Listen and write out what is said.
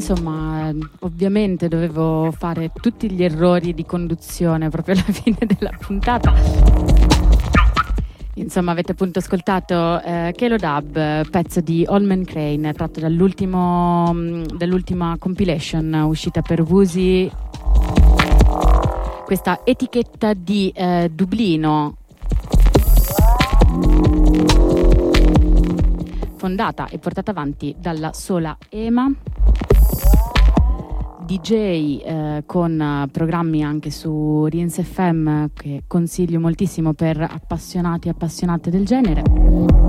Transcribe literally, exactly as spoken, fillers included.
insomma, ovviamente dovevo fare tutti gli errori di conduzione proprio alla fine della puntata. Insomma, avete appunto ascoltato eh, Kelo Dub, pezzo di Allman Crane, tratto dall'ultimo, dall'ultima compilation uscita per Woozy, questa etichetta di eh, Dublino, fondata e portata avanti dalla sola Ema, D J eh, con programmi anche su Rinse F M che consiglio moltissimo per appassionati e appassionate del genere.